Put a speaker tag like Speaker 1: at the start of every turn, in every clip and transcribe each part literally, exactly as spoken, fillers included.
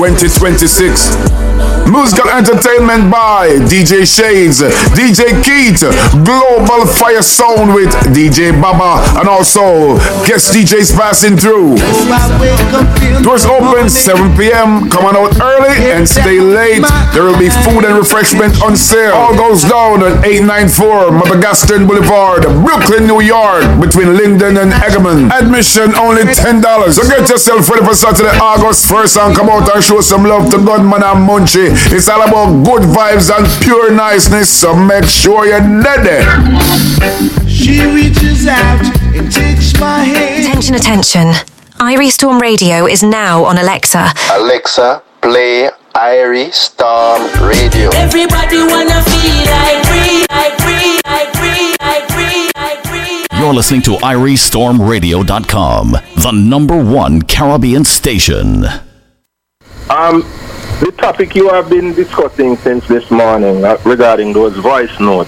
Speaker 1: twenty twenty-six. Musical entertainment by D J Shades, D J Keith, Global Fire Sound with D J Baba, and also guest D Js passing through. Doors open seven p.m. Come on out early and stay late. There will be food and refreshment on sale. All goes down at eight ninety-four Madagascar Boulevard, Brooklyn, New York, between Linden and Egerman. Admission only ten dollars. So get yourself ready for Saturday, August first, and come out and show some love to Gunman and Munchie. It's all about good vibes and pure niceness, so make sure you're ready.
Speaker 2: She reaches out and takes my hand.
Speaker 3: Attention, attention. Irie Storm Radio is now on Alexa.
Speaker 4: Alexa, play Irie Storm Radio.
Speaker 5: Everybody wanna feel like free, like free, like free, like free, like free.
Speaker 6: You're listening to Irie Storm Radio dot com, the number one Caribbean station.
Speaker 7: Um, the topic you have been discussing since this morning uh, regarding those voice notes,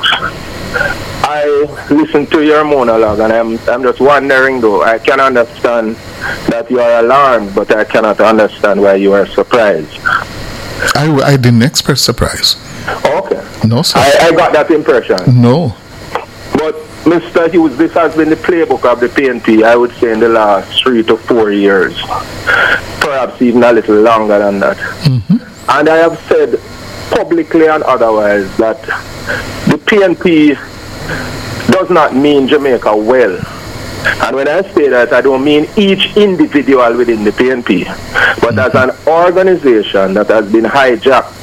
Speaker 7: I listened to your monologue and I'm I'm just wondering though, I can understand that you are alarmed, but I cannot understand why you are surprised.
Speaker 8: I, I didn't express surprise.
Speaker 7: Okay.
Speaker 8: No, sir.
Speaker 7: I, I got that impression.
Speaker 8: No.
Speaker 7: But Mister Hughes, this has been the playbook of the P N P, I would say, in the last three to four years. Perhaps even a little longer than that.
Speaker 8: Mm-hmm.
Speaker 7: And I have said publicly and otherwise that the P N P does not mean Jamaica well. And when I say that, I don't mean each individual within the P N P, but mm-hmm. as an organization that has been hijacked.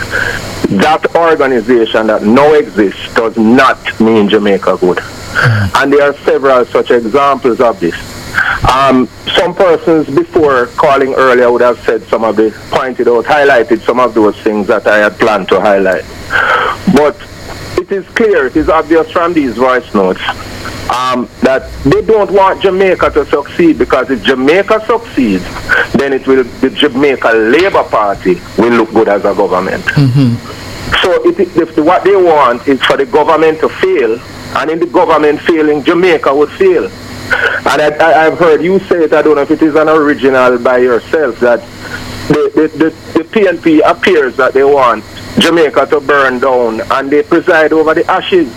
Speaker 7: That organization that now exists does not mean Jamaica good. Mm-hmm. And there are several such examples of this. Um, some persons before calling earlier would have said some of the, pointed out, highlighted some of those things that I had planned to highlight. But it is clear, it is obvious from these voice notes um, that they don't want Jamaica to succeed, because if Jamaica succeeds, then it will, the Jamaica Labour Party will look good as a government.
Speaker 8: Mm-hmm.
Speaker 7: So it, if the, what they want is for the government to fail, and in the government failing, Jamaica would fail. And I, I, I've heard you say it, I don't know if it is an original by yourself, that the, the, the, the P N P appears that they want Jamaica to burn down and they preside over the ashes.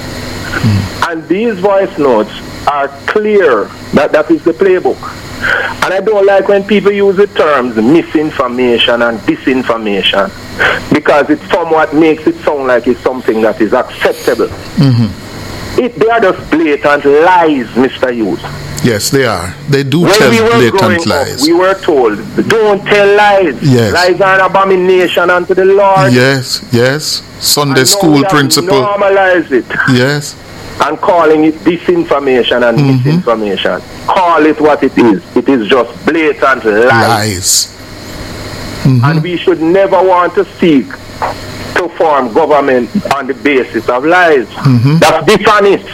Speaker 7: Mm. And these voice notes are clear that that is the playbook. And I don't like when people use the terms misinformation and disinformation, because it somewhat makes it sound like it's something that is acceptable.
Speaker 8: Mm-hmm.
Speaker 7: It, they are just blatant lies, Mister Hughes.
Speaker 8: Yes, they are. They do
Speaker 7: when
Speaker 8: tell
Speaker 7: we were
Speaker 8: blatant lies.
Speaker 7: Up, we were told, don't tell lies.
Speaker 8: Yes.
Speaker 7: Lies are an abomination unto the Lord.
Speaker 8: Yes, yes. Sunday
Speaker 7: and
Speaker 8: school principle.
Speaker 7: Normalize it.
Speaker 8: Yes.
Speaker 7: And calling it disinformation and mm-hmm. misinformation. Call it what it is. It is just blatant lies.
Speaker 8: Lies. Mm-hmm.
Speaker 7: And we should never want to seek to form government on the basis of lies.
Speaker 8: Mm-hmm.
Speaker 7: That's dishonest.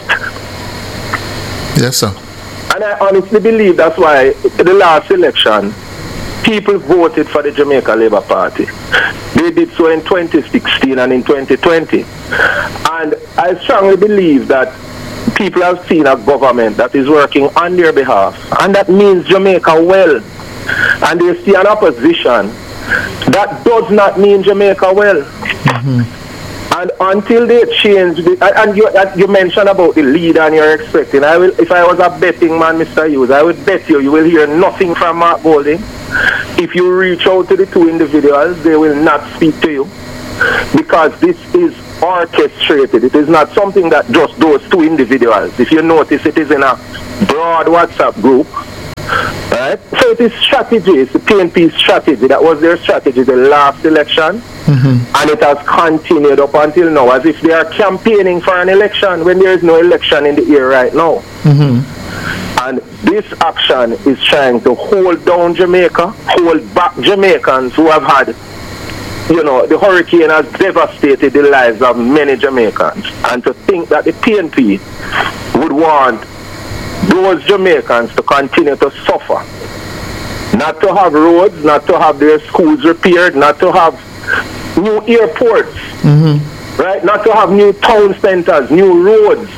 Speaker 8: Yes, sir.
Speaker 7: And I honestly believe that's why in the last election, people voted for the Jamaica Labour Party. They did so in twenty sixteen and in twenty twenty. And I strongly believe that people have seen a government that is working on their behalf, and that means Jamaica well. And they see an opposition that does not mean Jamaica well.
Speaker 8: Mm-hmm.
Speaker 7: And until they change, the, and you, you mentioned about the leader and you're expecting, I will, if I was a betting man, Mister Hughes, I would bet you, you will hear nothing from Mark Golding. If you reach out to the two individuals, they will not speak to you, because this is orchestrated. It is not something that just those two individuals. If you notice, it is in a broad WhatsApp group. Right? So it is strategy. It's the P N P strategy. That was their strategy the last election. Mm-hmm. And it has continued up until now, as if they are campaigning for an election when there is no election in the air right now.
Speaker 8: Mm-hmm.
Speaker 7: And this action is trying to hold down Jamaica, hold back Jamaicans who have had, you know, the hurricane has devastated the lives of many Jamaicans. And to think that the P N P would want those Jamaicans to continue to suffer, not to have roads, not to have their schools repaired, not to have new airports, mm-hmm. right? Not to have new town centers, new roads,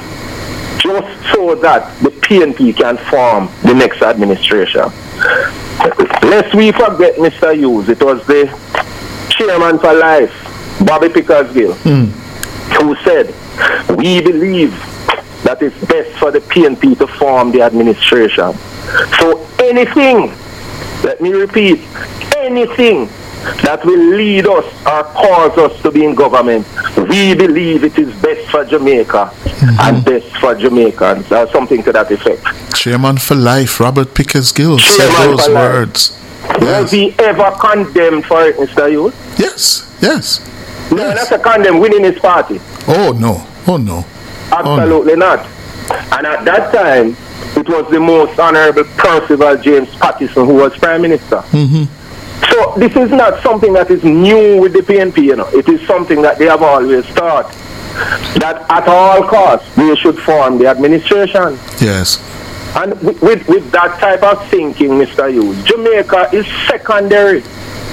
Speaker 7: just so that the P N P can form the next administration. lest we forget, Mister Hughes, it was the chairman for life, Bobby Pickersgill,
Speaker 8: Mm.
Speaker 7: who said, we believe that it's best for the P N P to form the administration. So anything, let me repeat, anything that will lead us or cause us to be in government, we believe it is best for Jamaica mm-hmm. and best for Jamaicans, or something to that effect.
Speaker 8: Chairman for life, Robert Pickersgill, said those words.
Speaker 7: Yes. Was he ever condemned for it, Mister Hughes?
Speaker 8: Yes, yes.
Speaker 7: No,
Speaker 8: yes.
Speaker 7: Not a condemn winning his party.
Speaker 8: Oh, no. Oh, no.
Speaker 7: Absolutely
Speaker 8: oh, no.
Speaker 7: not. And at that time, it was the most honorable Percival James Patterson who was Prime Minister.
Speaker 8: Mm-hmm.
Speaker 7: So this is not something that is new with the P N P, you know. It is something that they have always thought, that at all costs, they should form the administration.
Speaker 8: Yes.
Speaker 7: And with, with, with that type of thinking, Mister Hughes, Jamaica is secondary.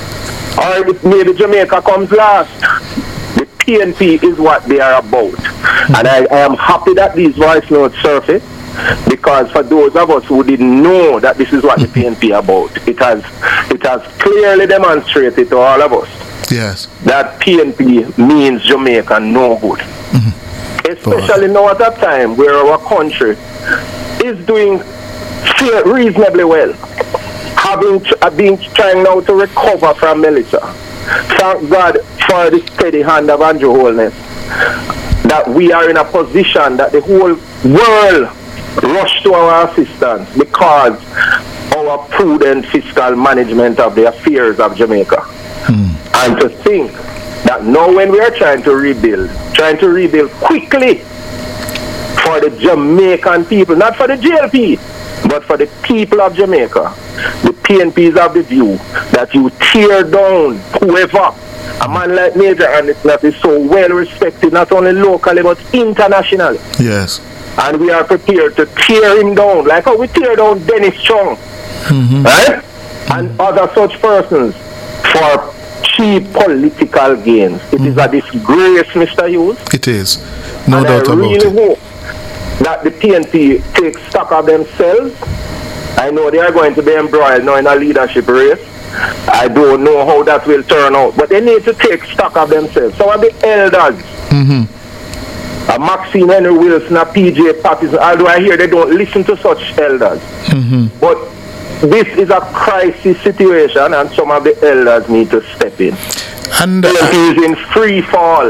Speaker 7: Or it, maybe Jamaica comes last. The P N P is what they are about. Mm-hmm. And I, I am happy that these voice notes surface, because for those of us who didn't know that this is what the P N P is about, it has it has clearly demonstrated to all of us
Speaker 8: yes.
Speaker 7: that P N P means Jamaica no good. Mm-hmm. Especially now at a time where our country is doing reasonably well, having uh, been trying now to recover from Melissa. Thank God for the steady hand of Andrew Holness, that we are in a position that the whole world rush to our assistance because our prudent fiscal management of the affairs of Jamaica.
Speaker 8: Hmm.
Speaker 7: And to think that now when we are trying to rebuild, trying to rebuild quickly for the Jamaican people, not for the J L P, but for the people of Jamaica, the P N P is of the view that you tear down whoever, a man like Major Anderson that is so well respected, not only locally but internationally.
Speaker 8: Yes.
Speaker 7: And we are prepared to tear him down, like how we tear down Dennis Chung,
Speaker 8: mm-hmm.
Speaker 7: right? Mm-hmm. And other such persons for cheap political gains. It mm-hmm. is a disgrace, Mister Hughes.
Speaker 8: It is. No
Speaker 7: and
Speaker 8: doubt
Speaker 7: I
Speaker 8: about
Speaker 7: really
Speaker 8: it.
Speaker 7: hope that the P N P takes stock of themselves. I know they are going to be embroiled now in a leadership race. I don't know how that will turn out, but they need to take stock of themselves. Some of the elders,
Speaker 8: mm-hmm.
Speaker 7: uh, Maxine Henry Wilson, and P J Patterson, although I hear they don't listen to such elders.
Speaker 8: Mm-hmm.
Speaker 7: But this is a crisis situation, and some of the elders need to step in.
Speaker 8: And uh,
Speaker 7: P N P is in free fall.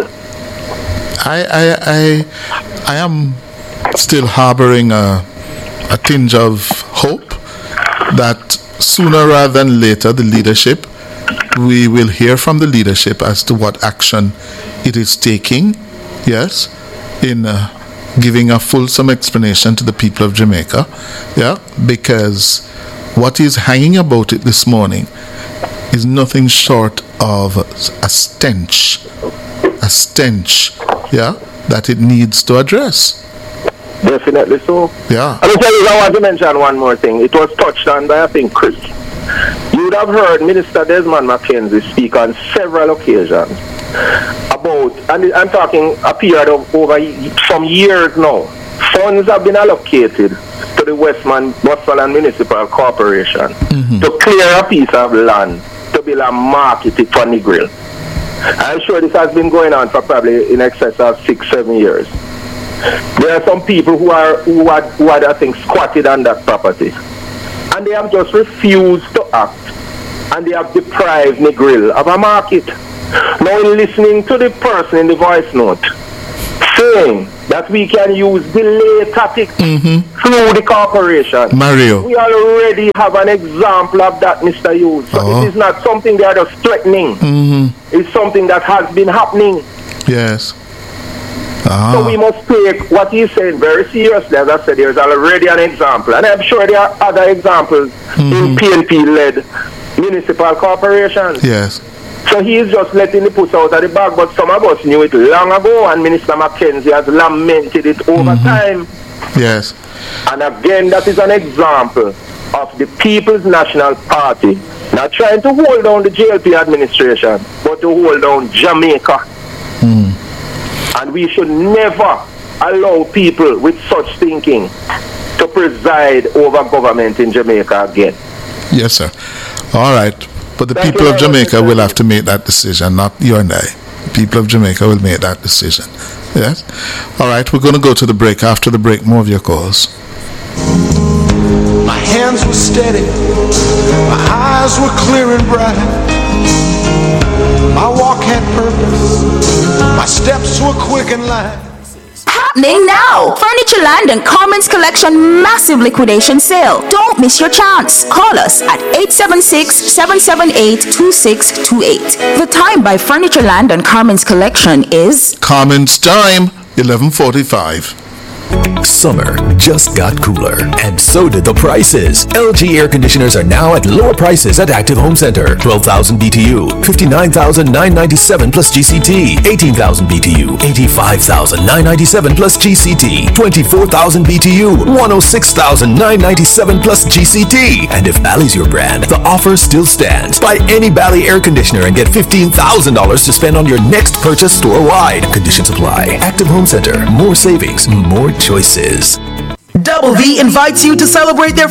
Speaker 8: I, I, I, I am still harboring a, a tinge of hope that sooner rather than later the leadership, we will hear from the leadership as to what action it is taking, yes, in uh, giving a fulsome explanation to the people of Jamaica, yeah, because what is hanging about it this morning is nothing short of a stench, a stench, yeah, that it needs to address.
Speaker 7: Definitely so.
Speaker 8: Yeah.
Speaker 7: I mean, tell you, I want to mention one more thing. It was touched on by, I think, Chris. You would have heard Minister Desmond McKenzie speak on several occasions about, and I'm talking a period of over some years now, funds have been allocated to the Westman Bustleland Municipal Corporation mm-hmm. to clear a piece of land to build a market for Negril. I'm sure this has been going on for probably in excess of six, seven years. There are some people who are who had, who had I think, squatted on that property, and they have just refused to act, and they have deprived Negril of a market. Now, in listening to the person in the voice note saying that we can use delay tactics
Speaker 8: mm-hmm.
Speaker 7: through the corporation,
Speaker 8: Mario,
Speaker 7: we already have an example of that, Mister Hughes. So
Speaker 8: oh.
Speaker 7: this is not something they are just threatening.
Speaker 8: Mm-hmm.
Speaker 7: It's something that has been happening.
Speaker 8: Yes. Ah.
Speaker 7: So we must take what he's saying very seriously. As I said, there's already an example, and I'm sure there are other examples mm-hmm. in P N P-led municipal corporations.
Speaker 8: Yes.
Speaker 7: So he is just letting the puss out of the bag, but some of us knew it long ago, and Minister McKenzie has lamented it over
Speaker 8: mm-hmm.
Speaker 7: time.
Speaker 8: Yes.
Speaker 7: And again, that is an example of the People's National Party not trying to hold down the J L P administration, but to hold down Jamaica.
Speaker 8: Mm.
Speaker 7: And we should never allow people with such thinking to preside over government in Jamaica again.
Speaker 8: Yes, sir. All right. But the
Speaker 7: Thank
Speaker 8: people
Speaker 7: you
Speaker 8: of
Speaker 7: very much,
Speaker 8: Jamaica
Speaker 7: Mister
Speaker 8: will have to make that decision, not you and I. People of Jamaica will make that decision. Yes? All right, we're going to go to the break. After the break, more of your calls.
Speaker 2: My hands were steady, my eyes were clear and bright. My walk had purpose, my steps were quick and light.
Speaker 9: Happening now! Furniture Land and Carmen's Collection massive liquidation sale. Don't miss your chance. Call us at eight seven six, seven seven eight, two six two eight. The time by Furniture Land and Carmen's Collection is
Speaker 8: Carmen's time, eleven forty-five.
Speaker 10: Summer just got cooler, and so did the prices. L G air conditioners are now at lower prices at Active Home Center. twelve thousand B T U, fifty-nine thousand nine hundred ninety-seven plus G C T. eighteen thousand B T U, eighty-five thousand nine hundred ninety-seven plus G C T. twenty-four thousand B T U, one hundred six thousand nine hundred ninety-seven plus G C T. And if Bally's your brand, the offer still stands. Buy any Bally air conditioner and get fifteen thousand dollars to spend on your next purchase store-wide. Conditions apply. Active Home Center. More savings, more choices.
Speaker 11: Double V invites you to celebrate their